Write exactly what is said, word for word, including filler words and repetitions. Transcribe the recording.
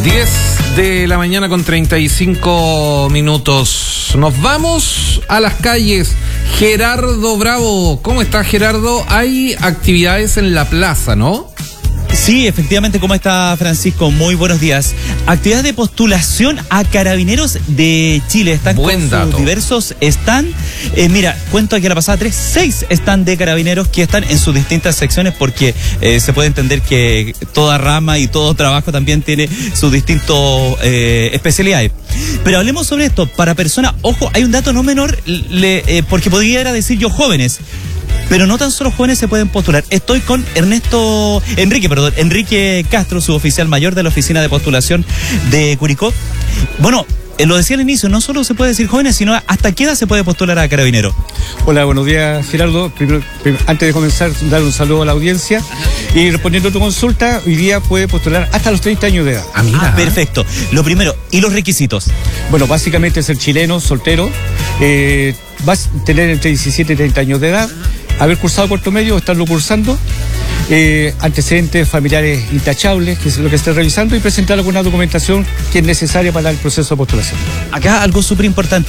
diez de la mañana con treinta y cinco minutos. Nos vamos a las calles. Gerardo Bravo, ¿cómo está, Gerardo? Hay actividades en la plaza, ¿no? Sí, efectivamente, ¿cómo está, Francisco? Muy buenos días. Actividad de postulación a Carabineros de Chile. Están Buen con dato. sus diversos stand. Eh, mira, cuento aquí a la pasada tres, seis stand de Carabineros que están en sus distintas secciones porque eh, se puede entender que toda rama y todo trabajo también tiene sus distintas eh, especialidades. Pero hablemos sobre esto. Para personas, ojo, hay un dato no menor, le, eh, porque podría decir yo jóvenes. Pero no tan solo jóvenes se pueden postular. Estoy con Ernesto, Enrique, perdón, Enrique Castro, suboficial mayor de la oficina de postulación de Curicó. Bueno, eh, lo decía al inicio, no solo se puede decir jóvenes, sino hasta qué edad se puede postular a Carabinero. Hola, buenos días, Gerardo. Primero, primero, antes de comenzar, dar un saludo a la audiencia. Y respondiendo a tu consulta, hoy día puede postular hasta los treinta años de edad. Ah, mira. Ah, perfecto. Lo primero, ¿y los requisitos? Bueno, básicamente ser chileno, soltero, eh, vas a tener entre diecisiete y treinta años de edad, haber cursado cuarto medio o estarlo cursando, eh, antecedentes familiares intachables, que es lo que esté revisando, y presentar alguna documentación que es necesaria para el proceso de postulación. Acá algo súper importante.